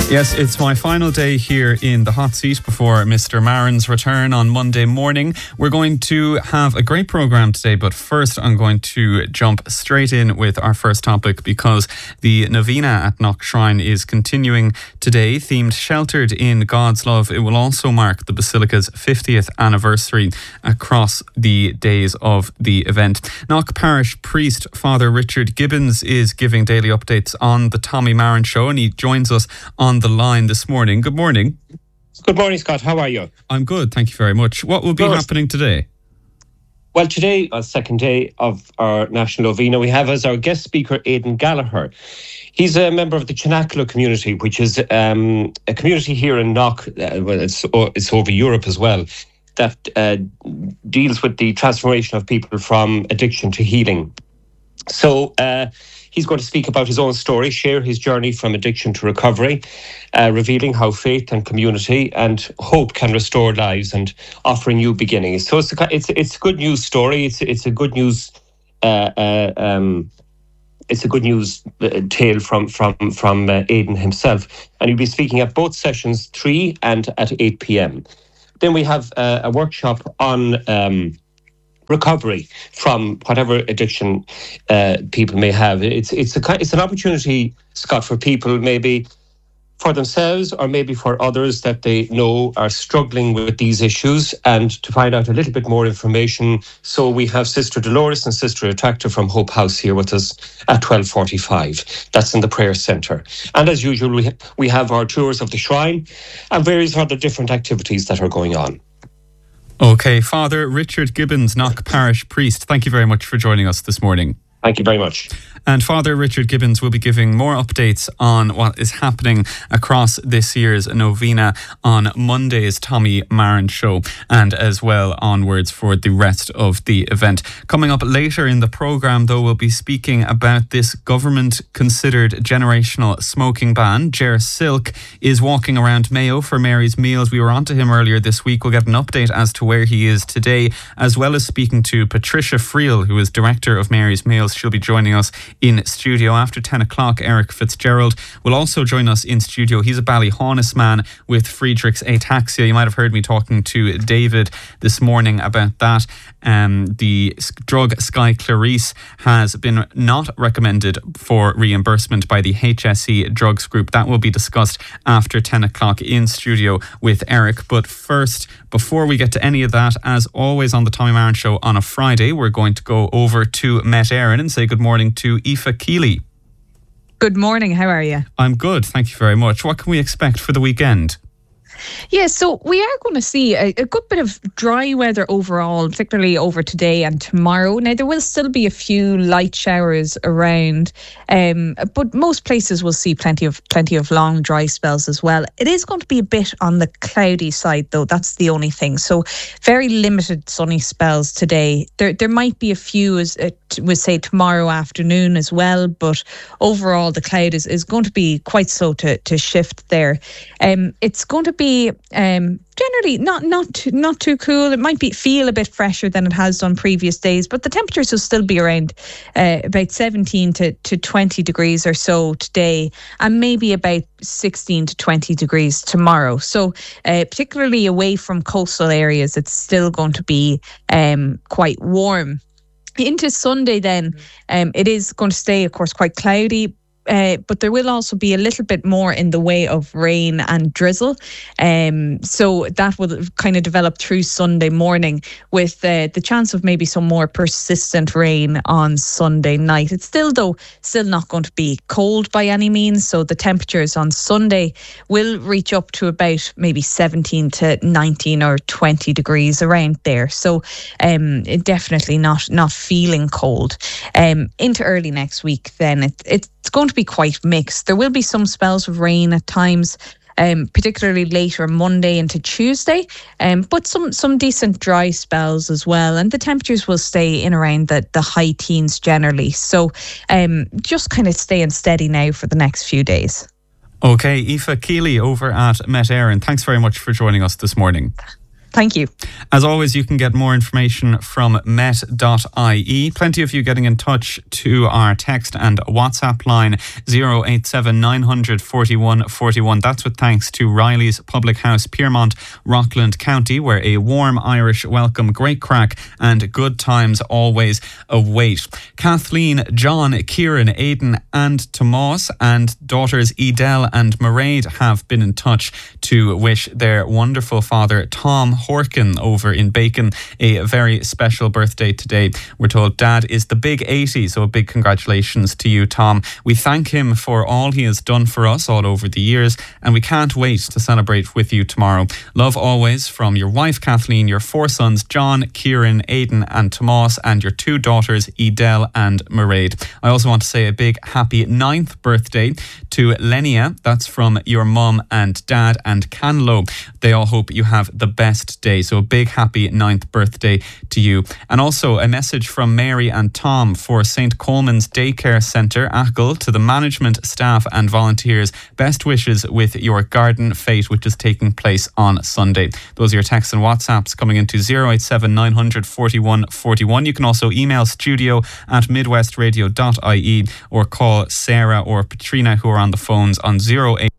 Yes, it's my final day here in the hot seat before Mr. Marin's return on Monday morning. We're going to have a great programme today, but first I'm going to jump straight in with our first topic because the novena at Knock Shrine is continuing today, themed Sheltered in God's Love. It will also mark the Basilica's 50th anniversary across the days of the event. Knock Parish priest Father Richard Gibbons is giving daily updates on the Tommy Marin Show, and he joins us on the line this morning. Good morning. Good morning, Scott. How are you? I'm good, thank you very much. What will be happening today? Well, today, second day of our National Novena, we have as our guest speaker Aidan Gallagher. He's a member of the Chinakalo community, which is a community here in Knock, it's over Europe as well, that deals with the transformation of people from addiction to healing. So he's going to speak about his own story, share his journey from addiction to recovery, revealing how faith and community and hope can restore lives and offer new beginnings. So it's a good news story. It's a good news tale from Aidan himself, and he'll be speaking at both sessions 3 and at 8 p.m. Then we have a workshop on recovery from whatever addiction people may have. It's an opportunity, Scott, for people maybe for themselves or maybe for others that they know are struggling with these issues, and to find out a little bit more information. So we have Sister Dolores and Sister Attractor from Hope House here with us at 12:45. That's in the prayer centre. And as usual, we have our tours of the shrine and various other different activities that are going on. Okay, Father Richard Gibbons, Knock Parish priest, thank you very much for joining us this morning. Thank you very much. And Father Richard Gibbons will be giving more updates on what is happening across this year's novena on Monday's Tommy Marin Show, and as well onwards for the rest of the event. Coming up later in the programme, though, we'll be speaking about this government-considered generational smoking ban. Ger Silk is walking around Mayo for Mary's Meals. We were on to him earlier this week. We'll get an update as to where he is today, as well as speaking to Patricia Friel, who is Director of Mary's Meals. She'll be joining us in studio after 10 o'clock. Eric Fitzgerald will also join us in studio. He's a Ballyhaunis man with Friedrich's ataxia. You might have heard me talking to David this morning about that. The drug Sky Clarice has been not recommended for reimbursement by the HSE Drugs Group. That will be discussed after 10 o'clock in studio with Eric. But first, before we get to any of that, as always on the Tommy Marin Show on a Friday, we're going to go over to Met Éireann and say good morning to Aoife Keeley. Good morning, how are you? I'm good, thank you very much. What can we expect for the weekend? Yeah, so we are going to see a good bit of dry weather overall, particularly over today and tomorrow. Now, there will still be a few light showers around, but most places will see plenty of long dry spells as well. It is going to be a bit on the cloudy side, though. That's the only thing. So very limited sunny spells today. There might be a few, as we say, tomorrow afternoon as well, but overall the cloud is going to be quite slow to shift there. It's going to be generally not too cool. It might feel a bit fresher than it has done previous days, but the temperatures will still be around about 17 to 20 degrees or so today, and maybe about 16 to 20 degrees tomorrow. So particularly away from coastal areas, it's still going to be quite warm. Into Sunday then, it is going to stay, of course, quite cloudy. But there will also be a little bit more in the way of rain and drizzle. So that will kind of develop through Sunday morning, with the chance of maybe some more persistent rain on Sunday night. It's still not going to be cold by any means. So the temperatures on Sunday will reach up to about maybe 17 to 19 or 20 degrees around there. So definitely not feeling cold. Into early next week then, it's going to be quite mixed. There will be some spells of rain at times, particularly later Monday into Tuesday, but some decent dry spells as well, and the temperatures will stay in around the high teens generally. So just kind of staying steady now for the next few days. Okay, Aoife Keeley over at Met Éireann, thanks very much for joining us this morning. Thank you. As always, you can get more information from met.ie. Plenty of you getting in touch to our text and WhatsApp line 087 900 41 41. That's with thanks to Riley's Public House, Piermont, Rockland County, where a warm Irish welcome, great crack and good times always await. Kathleen, John, Kieran, Aidan and Tomas and daughters Edel and Mairead have been in touch to wish their wonderful father Tom Horkin over in Bacon a very special birthday today. We're told Dad is the big 80, so a big congratulations to you, Tom. We thank him for all he has done for us all over the years, and we can't wait to celebrate with you tomorrow. Love always from your wife Kathleen, your 4 sons John, Kieran, Aidan and Tomas, and your 2 daughters Edel and Mairead. I also want to say a big happy 9th birthday to Lenia. That's from your mum and dad and Canlo. They all hope you have the best day. So a big happy 9th birthday to you. And also a message from Mary and Tom for St. Coleman's Daycare Centre, Achill, to the management, staff and volunteers. Best wishes with your garden fete, which is taking place on Sunday. Those are your texts and WhatsApps coming into 087 900 41 41. You can also email studio@midwestradio.ie or call Sarah or Patrina, who are on the phones, on 08.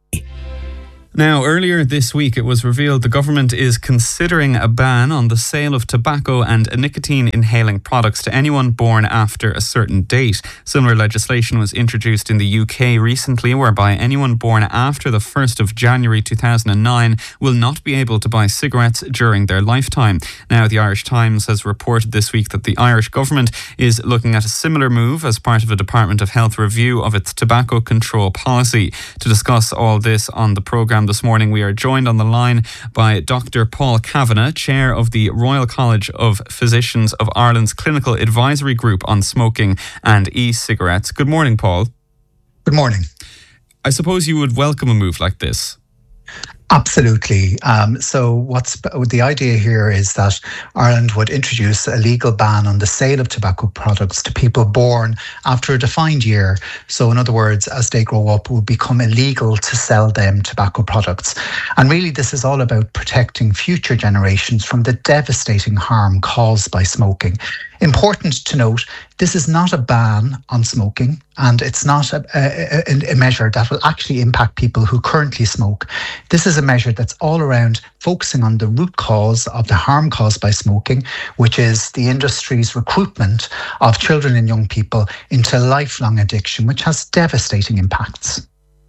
Now, earlier this week, it was revealed the government is considering a ban on the sale of tobacco and nicotine inhaling products to anyone born after a certain date. Similar legislation was introduced in the UK recently, whereby anyone born after the 1st of January 2009 will not be able to buy cigarettes during their lifetime. Now, the Irish Times has reported this week that the Irish government is looking at a similar move as part of a Department of Health review of its tobacco control policy. To discuss all this on the programme this morning, we are joined on the line by Dr. Paul Kavanagh, Chair of the Royal College of Physicians of Ireland's Clinical Advisory Group on Smoking and E-cigarettes. Good morning, Paul. Good morning. I suppose you would welcome a move like this. Absolutely. So the idea here is that Ireland would introduce a legal ban on the sale of tobacco products to people born after a defined year. So in other words, as they grow up, it will become illegal to sell them tobacco products. And really, this is all about protecting future generations from the devastating harm caused by smoking. Important to note, this is not a ban on smoking, and it's not a measure that will actually impact people who currently smoke. This is a measure that's all around focusing on the root cause of the harm caused by smoking, which is the industry's recruitment of children and young people into lifelong addiction, which has devastating impacts.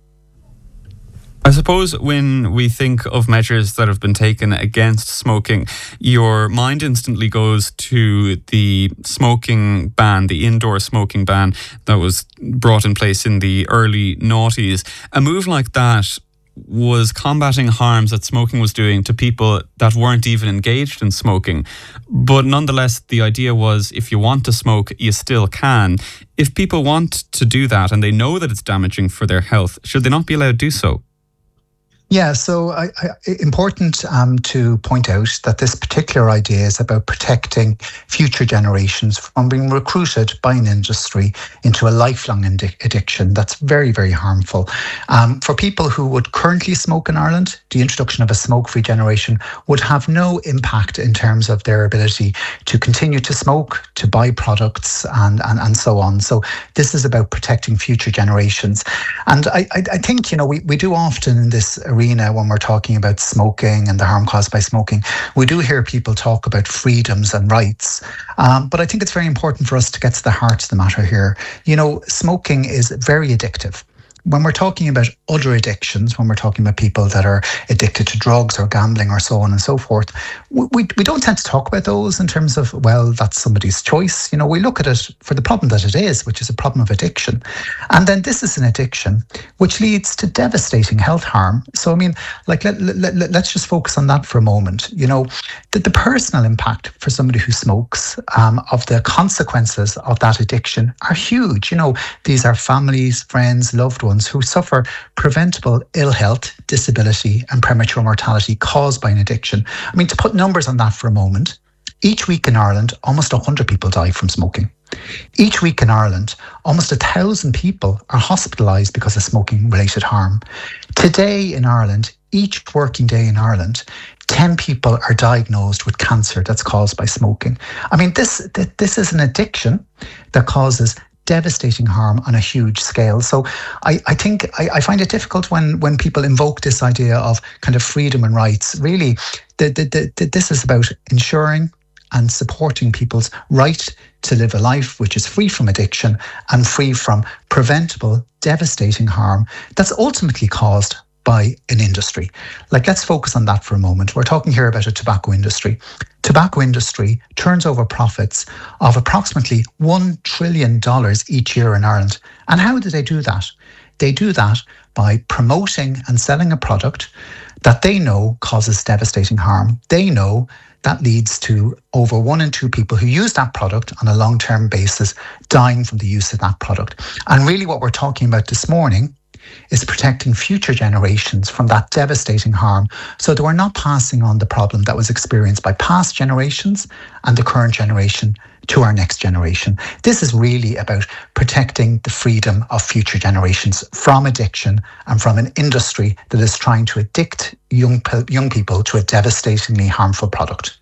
I suppose when we think of measures that have been taken against smoking, your mind instantly goes to the smoking ban, the indoor smoking ban that was brought in place in the early noughties. A move like that was combating harms that smoking was doing to people that weren't even engaged in smoking. But nonetheless, the idea was if you want to smoke, you still can. If people want to do that and they know that it's damaging for their health, should they not be allowed to do so? Yeah, so important to point out that this particular idea is about protecting future generations from being recruited by an industry into a lifelong addiction that's very, very harmful. For people who would currently smoke in Ireland, the introduction of a smoke-free generation would have no impact in terms of their ability to continue to smoke, to buy products and so on. So this is about protecting future generations. And I think, we do often in this arena, when we're talking about smoking and the harm caused by smoking, we do hear people talk about freedoms and rights. But I think it's very important for us to get to the heart of the matter here. Smoking is very addictive. When we're talking about other addictions, when we're talking about people that are addicted to drugs or gambling or so on and so forth, we don't tend to talk about those in terms of, well, that's somebody's choice. We look at it for the problem that it is, which is a problem of addiction. And then this is an addiction which leads to devastating health harm. So, let's just focus on that for a moment. The personal impact for somebody who smokes of the consequences of that addiction are huge. These are families, friends, loved ones who suffer preventable ill health, disability and premature mortality caused by an addiction. To put numbers on that for a moment, each week in Ireland, almost 100 people die from smoking. Each week in Ireland, almost 1,000 people are hospitalised because of smoking-related harm. Today in Ireland, each working day in Ireland, 10 people are diagnosed with cancer that's caused by smoking. I mean, this is an addiction that causes devastating harm on a huge scale. So I think I find it difficult when people invoke this idea of kind of freedom and rights. Really, this is about ensuring and supporting people's right to live a life which is free from addiction and free from preventable, devastating harm that's ultimately caused by an industry. Like, let's focus on that for a moment. We're talking here about a tobacco industry. Tobacco industry turns over profits of approximately $1 trillion each year in Ireland. And how do they do that? They do that by promoting and selling a product that they know causes devastating harm. They know that leads to over 1 in 2 people who use that product on a long-term basis dying from the use of that product. And really what we're talking about this morning is protecting future generations from that devastating harm so that we're not passing on the problem that was experienced by past generations and the current generation to our next generation. This is really about protecting the freedom of future generations from addiction and from an industry that is trying to addict young people to a devastatingly harmful product.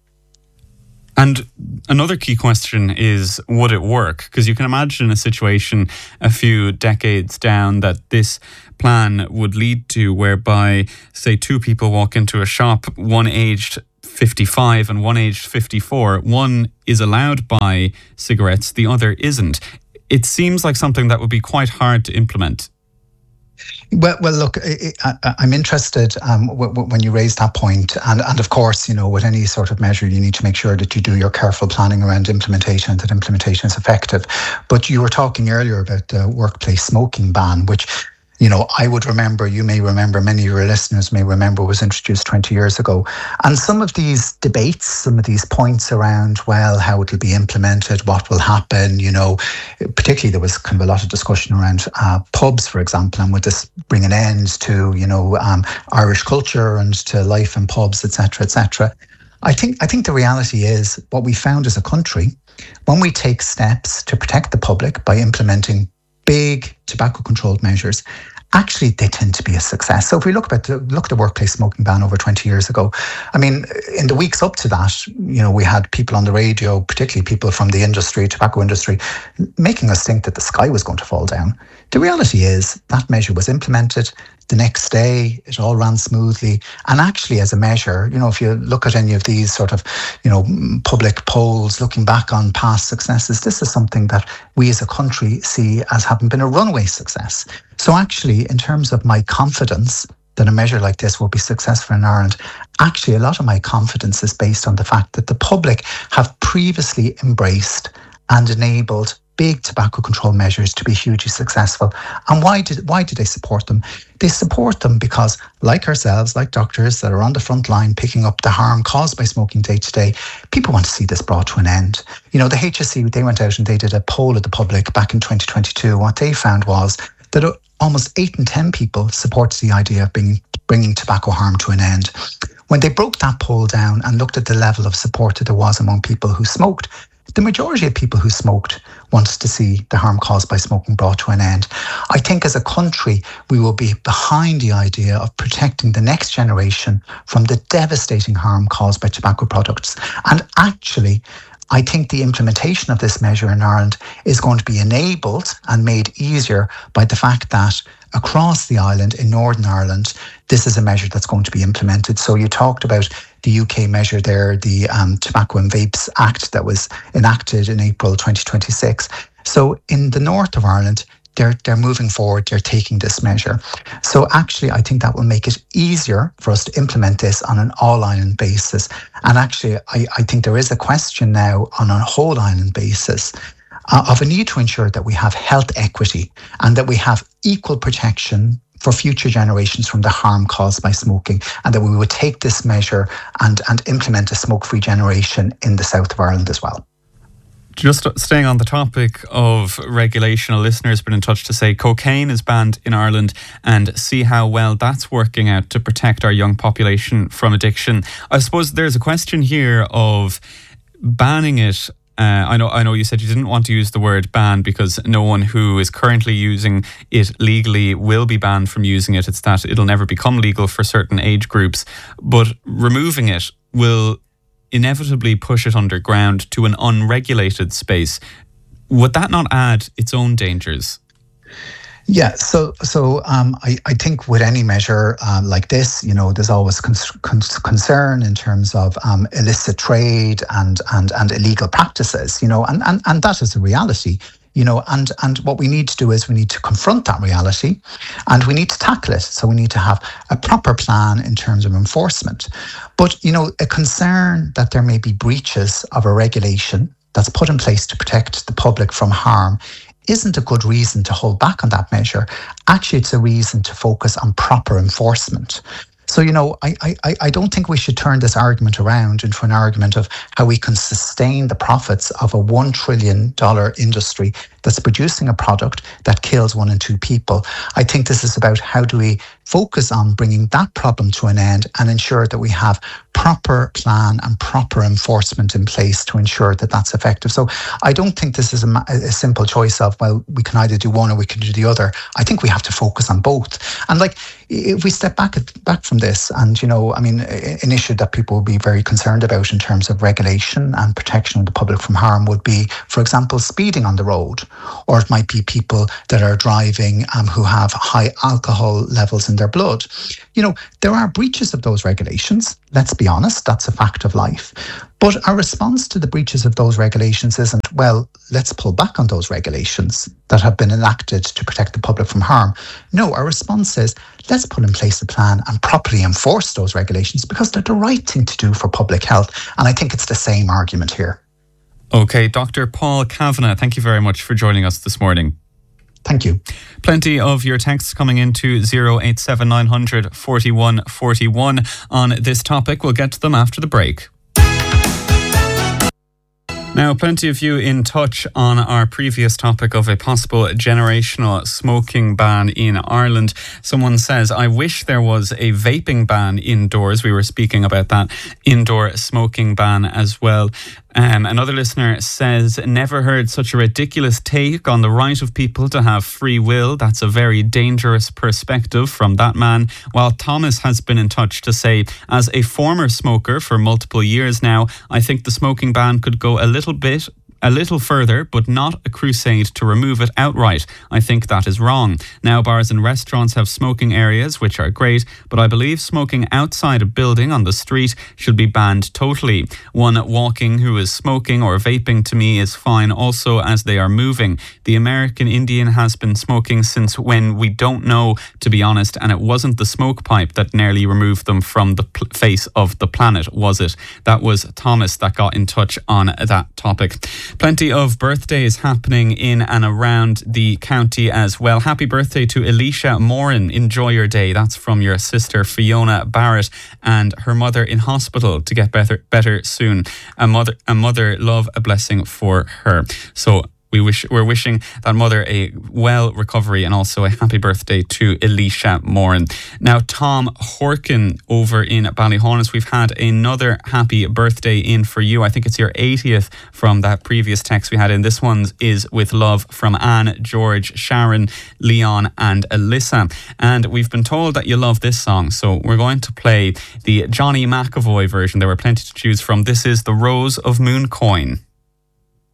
And another key question is, would it work? Because you can imagine a situation a few decades down that this plan would lead to, whereby, say, 2 people walk into a shop, one aged 55 and one aged 54. One is allowed to buy cigarettes, the other isn't. It seems like something that would be quite hard to implement. Well, look, I'm interested when you raise that point, and of course, you know, with any sort of measure, you need to make sure that you do your careful planning around implementation, that implementation is effective. But you were talking earlier about the workplace smoking ban, which, you know, I would remember, you may remember, many of your listeners may remember, was introduced 20 years ago. And some of these debates, some of these points around, well, how it'll be implemented, what will happen, you know, particularly there was kind of a lot of discussion around pubs, for example, and would this bring an end to, you know, Irish culture and to life in pubs, etc., etc. I think the reality is what we found as a country, when we take steps to protect the public by implementing big tobacco controlled measures, actually they tend to be a success. So if we look at the workplace smoking ban over 20 years ago, I mean, in the weeks up to that, you know, we had people on the radio, particularly people from the industry, tobacco industry, making us think that the sky was going to fall down. The reality is that measure was implemented. The next day, it all ran smoothly. And actually, as a measure, you know, if you look at any of these sort of, you know, public polls, looking back on past successes, this is something that we as a country see as having been a runaway success. So actually, in terms of my confidence that a measure like this will be successful in Ireland, actually, a lot of my confidence is based on the fact that the public have previously embraced and enabled big tobacco control measures to be hugely successful. And why did they support them? They support them because, like ourselves, like doctors that are on the front line picking up the harm caused by smoking day to day, people want to see this brought to an end. You know, the HSE, they went out and they did a poll of the public back in 2022. What they found was that almost 8 in 10 people supported the idea of bringing tobacco harm to an end. When they broke that poll down and looked at the level of support that there was among people who smoked, the majority of people who smoked wanted to see the harm caused by smoking brought to an end. I think as a country, we will be behind the idea of protecting the next generation from the devastating harm caused by tobacco products. And actually, I think the implementation of this measure in Ireland is going to be enabled and made easier by the fact that across the island, in Northern Ireland, this is a measure that's going to be implemented. So you talked about the UK measure there, the Tobacco and Vapes Act that was enacted in April 2026. So in the north of Ireland, they're moving forward, they're taking this measure. So actually, I think that will make it easier for us to implement this on an all-island basis. And actually, I think there is a question now on a whole-island basis of a need to ensure that we have health equity and that we have equal protection for future generations from the harm caused by smoking, and that we would take this measure and implement a smoke-free generation in the south of Ireland as well. Just staying on the topic of regulation, a listener has been in touch to say cocaine is banned in Ireland and see how well that's working out to protect our young population from addiction. I suppose there's a question here of banning it I know you said you didn't want to use the word ban because no one who is currently using it legally will be banned from using it. It's that it'll never become legal for certain age groups. But removing it will inevitably push it underground to an unregulated space. Would that not add its own dangers? Yeah, so I think with any measure like this, there's always concern in terms of illicit trade and illegal practices, and that is a reality. And what we need to do is we need to confront that reality and we need to tackle it. So we need to have a proper plan in terms of enforcement. But, a concern that there may be breaches of a regulation that's put in place to protect the public from harm isn't a good reason to hold back on that measure. Actually, it's a reason to focus on proper enforcement. So, I don't think we should turn this argument around into an argument of how we can sustain the profits of a $1 trillion industry that's producing a product that kills 1 in 2 people. I think this is about how do we focus on bringing that problem to an end and ensure that we have proper plan and proper enforcement in place to ensure that that's effective. So I don't think this is a simple choice of, well, we can either do one or we can do the other. I think we have to focus on both. And if we step back from this and, an issue that people will be very concerned about in terms of regulation and protection of the public from harm would be, for example, speeding on the road. Or it might be people that are driving who have high alcohol levels in their blood. There are breaches of those regulations. Let's be honest, that's a fact of life. But our response to the breaches of those regulations isn't, well, let's pull back on those regulations that have been enacted to protect the public from harm. No, our response is, let's put in place a plan and properly enforce those regulations because they're the right thing to do for public health. And I think it's the same argument here. Okay, Dr. Paul Kavanagh, thank you very much for joining us this morning. Thank you. Plenty of your texts coming into 087900 41 41 on this topic. We'll get to them after the break. Now, plenty of you in touch on our previous topic of a possible generational smoking ban in Ireland. Someone says, I wish there was a vaping ban indoors. We were speaking about that indoor smoking ban as well. Another listener says, never heard such a ridiculous take on the right of people to have free will. That's a very dangerous perspective from that man. While Thomas has been in touch to say, as a former smoker for multiple years now, I think the smoking ban could go a little further, but not a crusade to remove it outright. I think that is wrong. Now, bars and restaurants have smoking areas, which are great, but I believe smoking outside a building on the street should be banned totally. One walking who is smoking or vaping to me is fine also as they are moving. The American Indian has been smoking since when we don't know, to be honest, and it wasn't the smoke pipe that nearly removed them from the face of the planet, was it? That was Thomas that got in touch on that topic. Plenty of birthdays happening in and around the county as well. Happy birthday to Alicia Moran. Enjoy your day. That's from your sister Fiona Barrett and her mother in hospital to get better soon. A mother, love, a blessing for her. So we're wishing that mother a well recovery and also a happy birthday to Alicia Moran. Now, Tom Horkin over in Ballyhaunis, we've had another happy birthday in for you. I think it's your 80th from that previous text we had in. This one is with love from Anne, George, Sharon, Leon and Alyssa. And we've been told that you love this song, so we're going to play the Johnny McAvoy version. There were plenty to choose from. This is The Rose of Mooncoin.